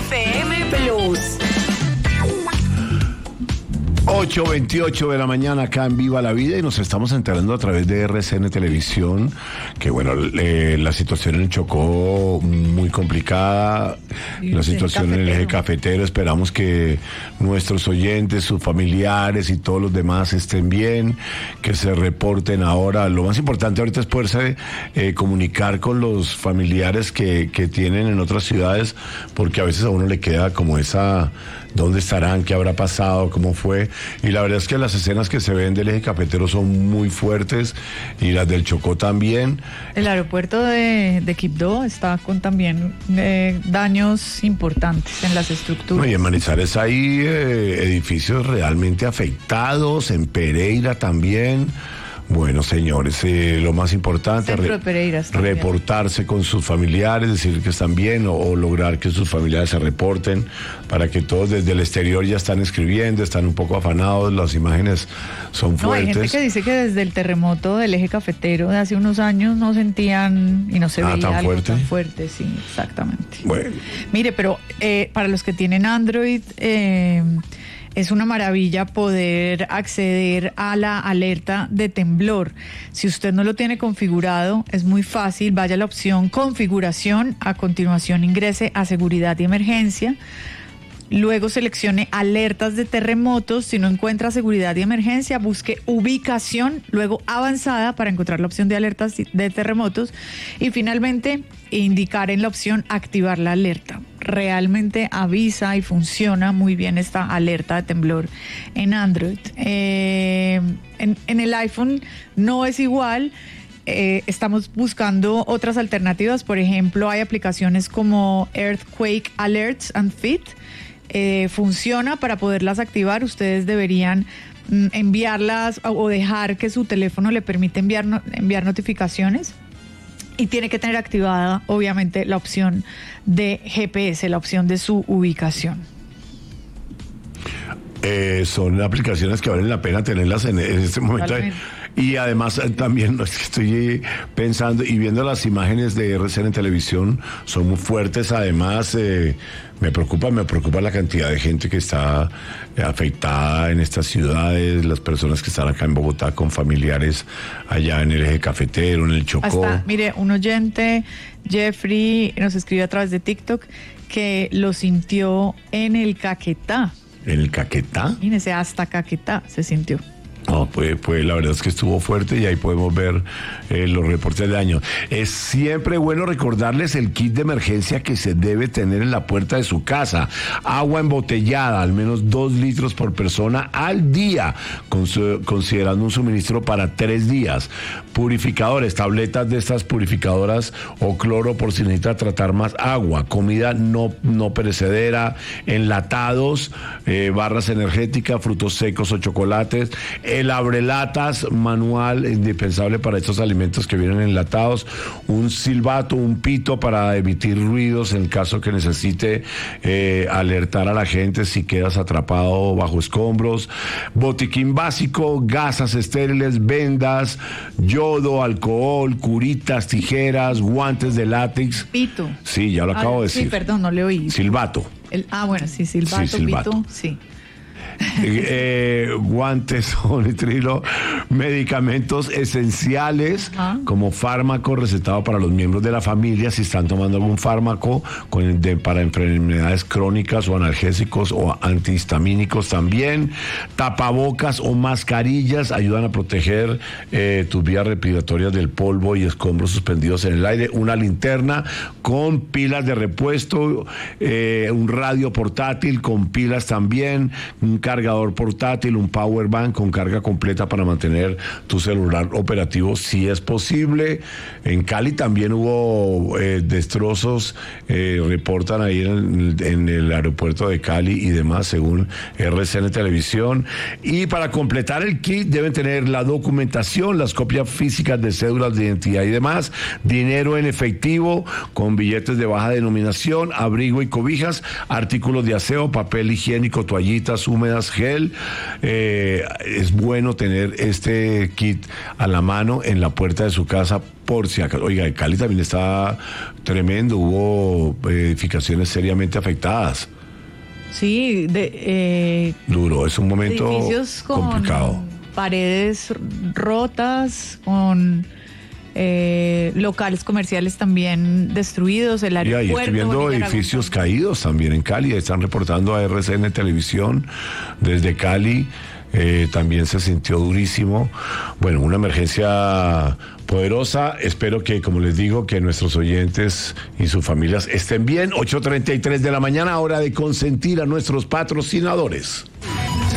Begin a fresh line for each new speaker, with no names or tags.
FM Plus.
8:28 de la mañana acá en Viva la Vida y nos estamos enterando a través de RCN Televisión que bueno, la situación en el Chocó muy complicada, la situación en el eje cafetero. Esperamos que nuestros oyentes, sus familiares y todos los demás estén bien, que se reporten ahora. Lo más importante ahorita es poderse comunicar con los familiares que tienen en otras ciudades, porque a veces a uno le queda como esa... ¿Dónde estarán? ¿Qué habrá pasado? ¿Cómo fue? Y la verdad es que las escenas que se ven del eje cafetero son muy fuertes y las del Chocó también.
El aeropuerto de Quibdó está con también daños importantes en las estructuras.
No, y en Manizales hay edificios realmente afectados, en Pereira también. Bueno, señores, lo más importante es reportarse con sus familiares, decir que están bien o lograr que sus familiares se reporten, para que todos desde el exterior ya están escribiendo, están un poco afanados, las imágenes son fuertes.
Hay gente que dice que desde el terremoto del eje cafetero de hace unos años no sentían y no se veía algo tan fuerte, sí, exactamente.
Bueno.
Mire, pero para los que tienen Android... es una maravilla poder acceder a la alerta de temblor. Si usted no lo tiene configurado, es muy fácil. Vaya a la opción configuración, a continuación ingrese a seguridad y emergencia. Luego seleccione alertas de terremotos. Si no encuentra seguridad y emergencia, busque ubicación, luego avanzada para encontrar la opción de alertas de terremotos y finalmente indicar en la opción activar la alerta. Realmente avisa y funciona muy bien esta alerta de temblor en Android. En el iPhone no es igual. Estamos buscando otras alternativas. Por ejemplo, hay aplicaciones como Earthquake Alerts and Fit. Funciona. Para poderlas activar, ustedes deberían enviarlas o dejar que su teléfono le permita enviar notificaciones. Y tiene que tener activada, obviamente, la opción de GPS, la opción de su ubicación.
Son aplicaciones que valen la pena tenerlas en este momento. Y además también es que estoy pensando y viendo las imágenes de RCN en televisión, son muy fuertes. Además, me preocupa la cantidad de gente que está afectada en estas ciudades, las personas que están acá en Bogotá con familiares allá en el eje cafetero, en el Chocó.
Mire, un oyente, Jeffrey, nos escribió a través de TikTok que lo sintió en el Caquetá.
¿En el Caquetá?
Imagínese, hasta Caquetá se sintió.
No, pues la verdad es que estuvo fuerte y ahí podemos ver los reportes de daño. Es siempre bueno recordarles el kit de emergencia que se debe tener en la puerta de su casa. Agua embotellada, al menos 2 litros por persona al día, considerando un suministro para 3 días. Purificadores, tabletas de estas purificadoras o cloro por si necesita tratar más agua. Comida no perecedera, enlatados, barras energéticas, frutos secos o chocolates. El abrelatas manual, indispensable para estos alimentos que vienen enlatados, un silbato, un pito para emitir ruidos en caso que necesite alertar a la gente si quedas atrapado bajo escombros, botiquín básico, gasas estériles, vendas, yodo, alcohol, curitas, tijeras, guantes de látex.
Pito.
Sí, ya lo acabo de decir.
Sí, perdón, no le oí.
Silbato.
Bueno, sí, silbato, sí, pito, sí.
Guantes o nitrilo, medicamentos esenciales como fármaco recetado para los miembros de la familia si están tomando algún fármaco para enfermedades crónicas o analgésicos o antihistamínicos también. Tapabocas o mascarillas ayudan a proteger tus vías respiratorias del polvo y escombros suspendidos en el aire. Una linterna con pilas de repuesto, un radio portátil con pilas también, un cargador portátil, un power bank con carga completa para mantener tu celular operativo si es posible. En Cali también hubo destrozos, reportan ahí en el aeropuerto de Cali y demás, según RCN Televisión. Y para completar el kit deben tener la documentación, las copias físicas de cédulas de identidad y demás, dinero en efectivo con billetes de baja denominación, abrigo y cobijas, artículos de aseo, papel higiénico, toallitas húmedas húmedas, gel. Es bueno tener este kit a la mano en la puerta de su casa por si acaso. Oiga, en Cali también está tremendo, hubo edificaciones seriamente afectadas.
Sí,
duro, es un momento
edificios con
complicado.
Paredes rotas, con locales comerciales también destruidos, el aeropuerto.
Y estoy viendo edificios caídos también en Cali, están reportando a RCN Televisión desde Cali. También se sintió durísimo. Bueno, una emergencia poderosa. Espero que, como les digo, que nuestros oyentes y sus familias estén bien. 8:33 de la mañana, hora de consentir a nuestros patrocinadores.